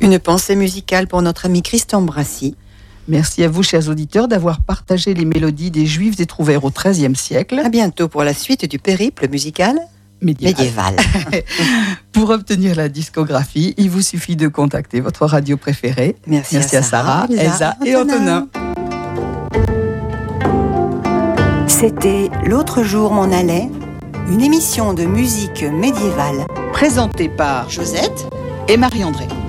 Une pensée musicale pour notre ami Christian Brassy. Merci à vous, chers auditeurs, d'avoir partagé les mélodies des Juifs des Trouvères au XIIIe siècle. À bientôt pour la suite du périple musical médiéval. Pour obtenir la discographie, il vous suffit de contacter votre radio préférée. Merci à Sarah, Elsa et Antonin. C'était L'autre jour m'en allait, une émission de musique médiévale Présentée par Josette et Marie-André.